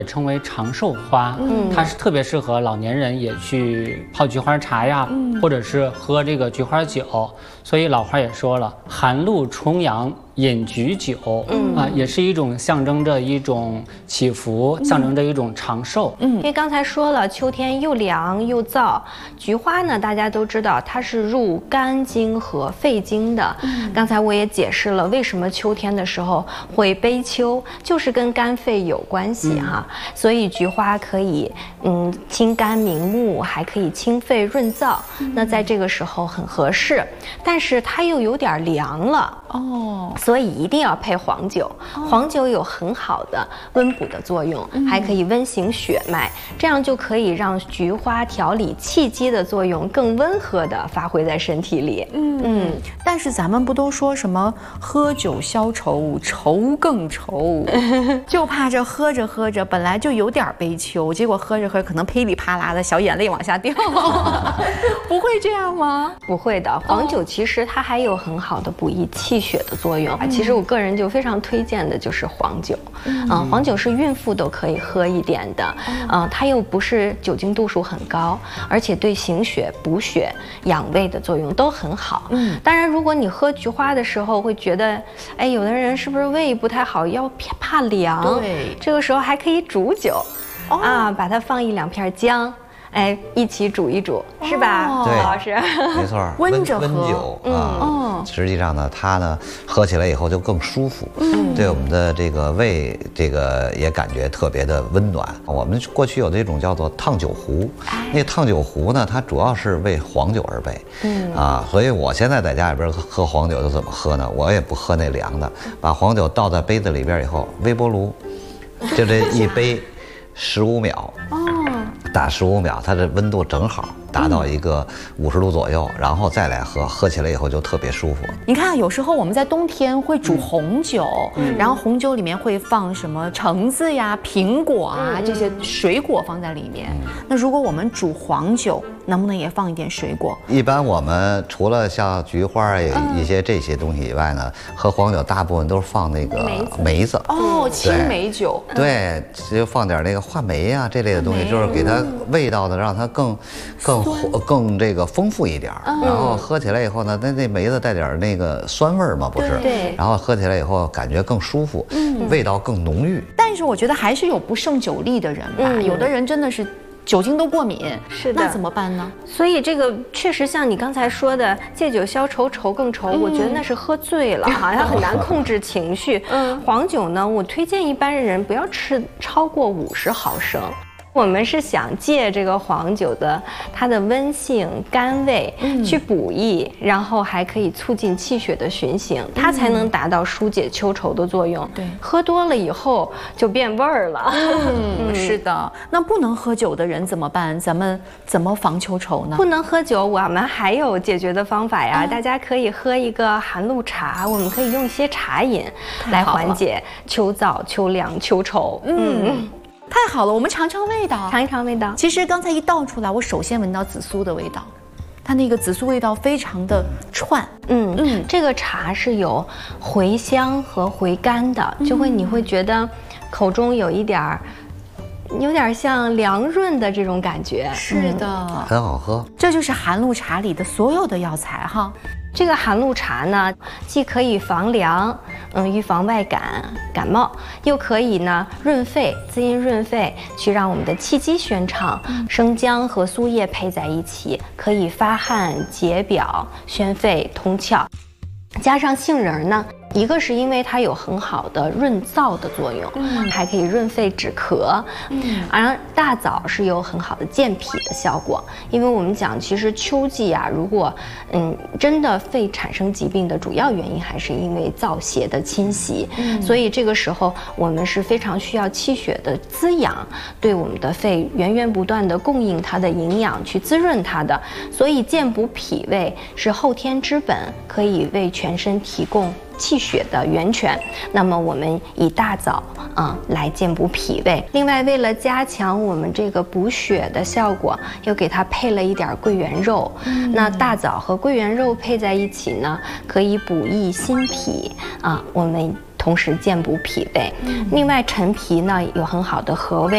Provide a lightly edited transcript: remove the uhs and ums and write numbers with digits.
称为长寿花，它是特别适合老年人也去泡菊花茶呀，或者是喝这个菊花酒。所以老话也说了，寒露重阳饮菊酒，也是一种象征着一种祈福，象征着一种长寿。 因为刚才说了，秋天又凉又燥，菊花呢，大家都知道它是入肝经和肺经的。刚才我也解释了，为什么秋天的时候会悲秋，就是跟肝肺有关系哈。所以菊花可以清肝明目，还可以清肺润燥。那在这个时候很合适，但是它又有点凉了所以一定要配黄酒。黄酒有很好的温补的作用，还可以温行血脉，这样就可以让菊花调理气机的作用更温和的发挥在身体里。 但是咱们不都说什么喝酒消愁，愁更愁，就怕这喝着喝着本来就有点悲秋，结果喝着喝着可能噼里啪啦的小眼泪往下掉，不会这样吗？ 不会的，黄酒其实它还有很好的补益气血的作用。其实我个人就非常推荐的就是黄酒。黄酒是孕妇都可以喝一点的。它又不是酒精度数很高，而且对行血、补血、养胃的作用都很好。当然，如果你喝菊花的时候会觉得，哎，有的人是不是胃不太好，要怕凉？ 对， 这个时候还可以煮酒，把它放1-2片姜。一起煮一煮，是吧？ 对， 老师， 没错， 温着喝温酒实际上呢，它呢喝起来以后就更舒服，对我们的这个胃也感觉特别的温暖。我们过去有这种叫做烫酒壶，那烫酒壶呢，它主要是为黄酒而备，所以我现在在家里边喝黄酒就怎么喝呢？我也不喝那凉的，把黄酒倒在杯子里边以后，微波炉，就这一杯15秒。打15秒，它的温度正好达到一个50度左右，然后再来喝，喝起来以后就特别舒服。 你看，有时候我们在冬天会煮红酒，然后红酒里面会放什么橙子呀、苹果啊这些水果放在里面。那如果我们煮黄酒，能不能也放一点水果？一般我们除了像菊花一些这些东西以外呢，喝黄酒大部分都是放那个梅子。 青梅酒。 对，就放点那个话梅啊这类的东西，就是给它味道的让它更这个丰富一点。然后喝起来以后呢，那梅子带点那个酸味嘛，不是？ 对。 然后喝起来以后感觉更舒服，味道更浓郁。 但是我觉得还是有不胜酒力的人吧，有的人真的是酒精都过敏， 是的， 那怎么办呢？ 所以这个确实像你刚才说的，借酒消愁，愁更愁。我觉得那是喝醉了哈，他很难控制情绪。黄酒呢，我推荐一般人不要吃超过50毫升。我们是想借这个黄酒的它的温性、甘味去补益，然后还可以促进气血的循行，它才能达到疏解秋愁的作用。 对， 喝多了以后就变味儿了。 是的。那不能喝酒的人怎么办？咱们怎么防秋愁呢？ 不能喝酒，我们还有解决的方法呀。大家可以喝一个寒露茶，我们可以用一些茶饮来缓解秋燥、秋凉、秋愁。 太好了，我们尝尝味道， 尝一尝味道。 其实刚才一倒出来，我首先闻到紫苏的味道，它那个紫苏味道非常的串。 这个茶是有回香和回甘的，你会觉得口中有点像凉润的这种感觉。 是的， 很好喝。 这就是寒露茶里的所有的药材哈。 这个寒露茶呢，既可以防凉，预防外感冒，又可以呢润肺，滋阴润肺，去让我们的气机宣畅。生姜和苏叶配在一起，可以发汗解表、宣肺通窍。加上杏仁呢，一个是因为它有很好的润燥的作用，还可以润肺止咳。而大枣是有很好的健脾的效果，因为我们讲，其实秋季啊，如果真的肺产生疾病的主要原因还是因为燥邪的侵袭，所以这个时候我们是非常需要气血的滋养，对我们的肺源源不断的供应它的营养，去滋润它的。所以健补脾胃是后天之本，可以为全身提供气血的源泉。那么我们以大枣来健补脾胃。另外，为了加强我们这个补血的效果，又给它配了一点桂圆肉。那大枣和桂圆肉配在一起呢，可以补益心脾我们同时健补脾胃。另外，陈皮呢有很好的和胃。